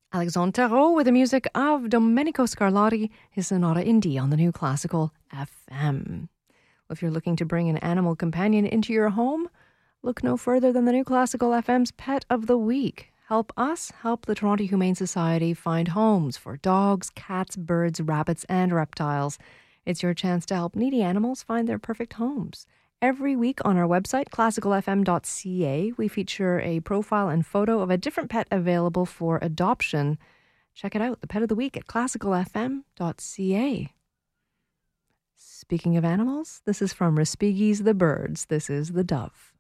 Alexandre Tarot with the music of Domenico Scarlatti, his Sonata in D on the New Classical FM. If you're looking to bring an animal companion into your home, look no further than the New Classical FM's Pet of the Week. Help us help the Toronto Humane Society find homes for dogs, cats, birds, rabbits, and reptiles. It's your chance to help needy animals find their perfect homes. Every week on our website, classicalfm.ca, we feature a profile and photo of a different pet available for adoption. Check it out, the Pet of the Week at classicalfm.ca. Speaking of animals, this is from Respighi's The Birds. This is The Dove.